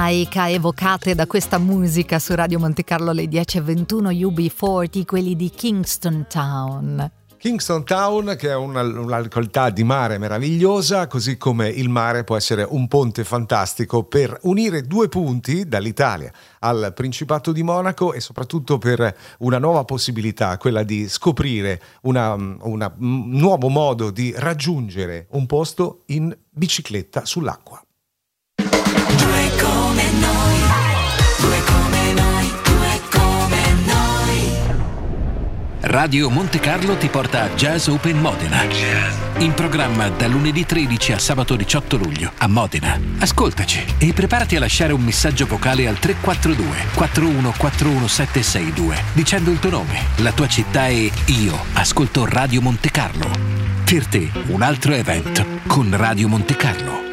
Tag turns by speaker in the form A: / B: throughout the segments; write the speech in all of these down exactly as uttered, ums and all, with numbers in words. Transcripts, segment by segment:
A: evocate da questa musica su Radio Monte Carlo alle dieci e ventuno, U B quaranta, quelli di Kingston Town.
B: Kingston Town, che è una, una località di mare meravigliosa, così come il mare può essere un ponte fantastico per unire due punti dall'Italia al Principato di Monaco, e soprattutto per una nuova possibilità, quella di scoprire una, una, un nuovo modo di raggiungere un posto in bicicletta sull'acqua.
C: Due come noi, due come noi, due come noi.
D: Radio Monte Carlo ti porta a Jazz Open Modena. In programma da lunedì tredici al sabato diciotto luglio a Modena. Ascoltaci e preparati a lasciare un messaggio vocale al tre quattro due quattro uno quattro uno sette sei due dicendo il tuo nome, la tua città e io ascolto Radio Monte Carlo. Per te un altro evento con Radio Monte Carlo.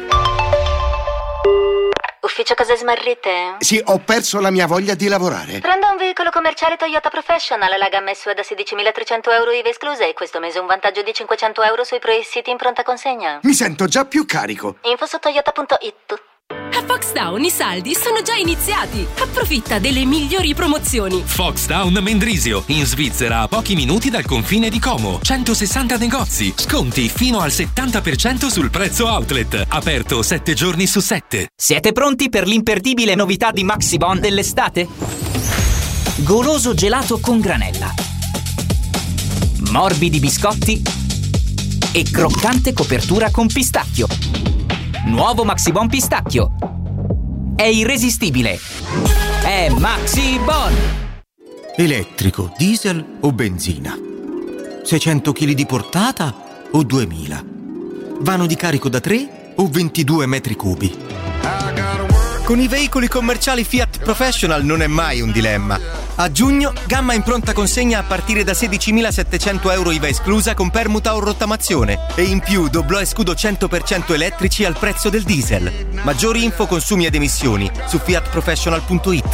E: Ufficio cose smarrite?
F: Sì, ho perso la mia voglia di lavorare.
E: Prenda un veicolo commerciale Toyota Professional, la gamma S U V da sedicimilatrecento euro I V A esclusa e questo mese un vantaggio di cinquecento euro sui pre-siti in pronta consegna.
F: Mi sento già più carico.
E: Info su toyota punto it.
G: A Foxtown i saldi sono già iniziati. Approfitta delle migliori promozioni.
H: Foxtown Mendrisio, in Svizzera, a pochi minuti dal confine di Como. centosessanta negozi, sconti fino al settanta per cento sul prezzo outlet. Aperto sette giorni su sette.
I: Siete pronti per l'imperdibile novità di Maxibon dell'estate? Goloso gelato con granella, morbidi biscotti e croccante copertura con pistacchio. Nuovo Maxibon pistacchio. È irresistibile. È Maxibon.
J: Elettrico, diesel o benzina? seicento chili di portata o duemila? Vano di carico da tre o ventidue metri cubi?
K: Con i veicoli commerciali Fiat Professional non è mai un dilemma. A giugno, gamma in pronta consegna a partire da sedicimilasettecento euro I V A esclusa con permuta o rottamazione. E in più doblò e scudo cento per cento elettrici al prezzo del diesel. Maggiori info, consumi ed emissioni su fiat professional punto it.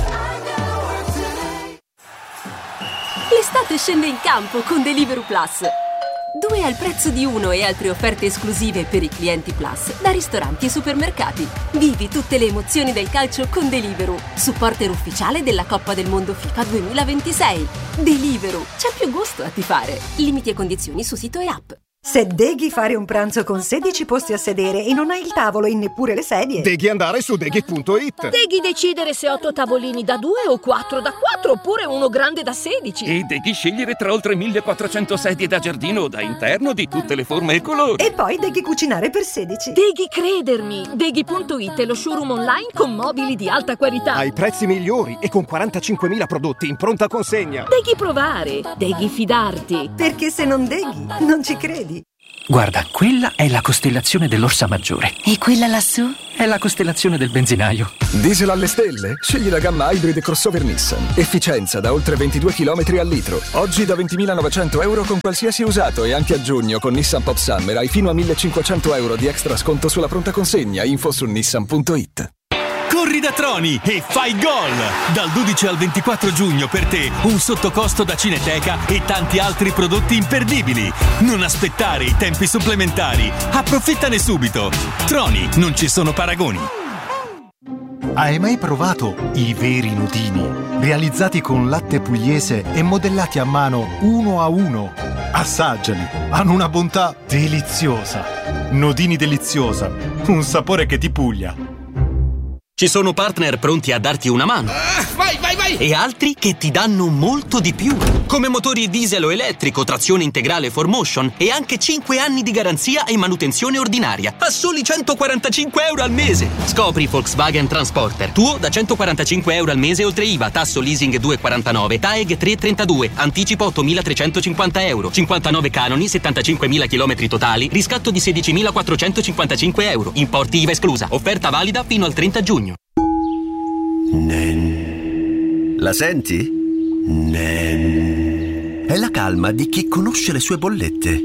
G: L'estate scende in campo con Deliveroo Plus. Due al prezzo di uno e altre offerte esclusive per i clienti Plus da ristoranti e supermercati. Vivi tutte le emozioni del calcio con Deliveroo, supporter ufficiale della Coppa del Mondo FIFA duemilaventisei. Deliveroo, c'è più gusto a tifare. Limiti e condizioni su sito e app.
L: Se deghi fare un pranzo con sedici posti a sedere e non hai il tavolo e neppure le sedie,
M: deghi andare su deghi punto it.
N: Deghi decidere se otto tavolini da due o quattro da quattro oppure uno grande da sedici.
O: E deghi scegliere tra oltre millequattrocento sedie da giardino o da interno di tutte le forme e colori.
L: E poi deghi cucinare per sedici.
N: Deghi credermi. deghi punto it è lo showroom online con mobili di alta qualità.
M: Ai prezzi migliori e con quarantacinquemila prodotti in pronta consegna.
N: Deghi provare. Deghi fidarti.
L: Perché se non deghi, non ci credi.
D: Guarda, quella è la costellazione dell'Orsa Maggiore.
P: E quella lassù?
D: È la costellazione del benzinaio.
Q: Diesel alle stelle? Scegli la gamma Hybrid crossover Nissan. Efficienza da oltre ventidue chilometri al litro. Oggi da ventimilanovecento euro con qualsiasi usato e anche a giugno con Nissan Pop Summer hai fino a millecinquecento euro di extra sconto sulla pronta consegna. Info su nissan punto it.
H: Corri da Troni e fai gol! Dal dodici al ventiquattro giugno per te un sottocosto da Cineteca e tanti altri prodotti imperdibili. Non aspettare i tempi supplementari. Approfittane subito. Troni, non ci sono paragoni.
R: Hai mai provato i veri nudini? Realizzati con latte pugliese e modellati a mano uno a uno. Assaggiali, hanno una bontà deliziosa. Nodini deliziosa, un sapore che ti puglia.
S: Ci sono partner pronti a darti una mano.
C: Uh, vai, vai, vai!
S: E altri che ti danno molto di più. Come motori diesel o elettrico, trazione integrale four motion e anche cinque anni di garanzia e manutenzione ordinaria. A soli centoquarantacinque euro al mese. Scopri Volkswagen Transporter. Tuo da centoquarantacinque euro al mese oltre I V A, tasso leasing due virgola quarantanove, T A E G tre virgola trentadue, anticipo ottomilatrecentocinquanta euro, cinquantanove canoni, settantacinquemila chilometri totali, riscatto di sedicimilaquattrocentocinquantacinque euro. Importi I V A esclusa. Offerta valida fino al trenta giugno.
T: Nen. La senti? Nen. È la calma di chi conosce le sue bollette.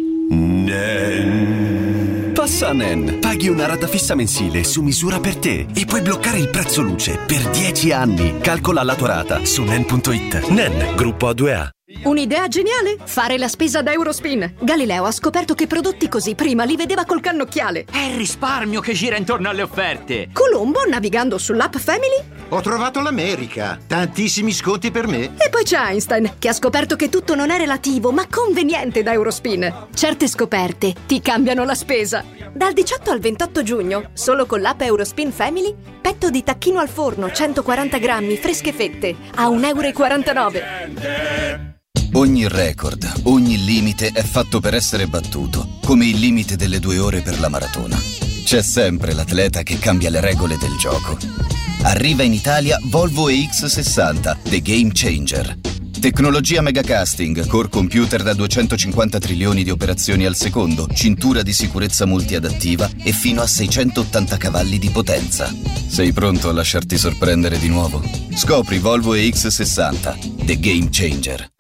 T: Nen. Passa a Nen. Paghi una rata fissa mensile su misura per te e puoi bloccare il prezzo luce per dieci anni. Calcola la tua rata su nen punto it. Nen, gruppo A due A.
N: Un'idea geniale? Fare la spesa da Eurospin. Galileo ha scoperto che prodotti così prima li vedeva col cannocchiale.
I: È il risparmio che gira intorno alle offerte.
N: Colombo, navigando sull'app Family,
F: Ho trovato l'America. Tantissimi sconti per me.
N: e poi c'è Einstein, che ha scoperto che tutto non è relativo, ma conveniente da Eurospin. Certe scoperte ti cambiano la spesa. Dal diciotto al ventotto giugno, solo con l'app Eurospin Family, petto di tacchino al forno centoquaranta grammi, fresche fette, a un euro e quarantanove.
P: Ogni record, ogni limite è fatto per essere battuto, come il limite delle due ore per la maratona. C'è sempre l'atleta che cambia le regole del gioco. Arriva in Italia Volvo E X sessanta, The Game Changer. Tecnologia megacasting, core computer da duecentocinquanta trilioni di operazioni al secondo, cintura di sicurezza multiadattiva e fino a seicentottanta cavalli di potenza. Sei pronto a lasciarti sorprendere di nuovo? Scopri Volvo E X sessanta, The Game Changer.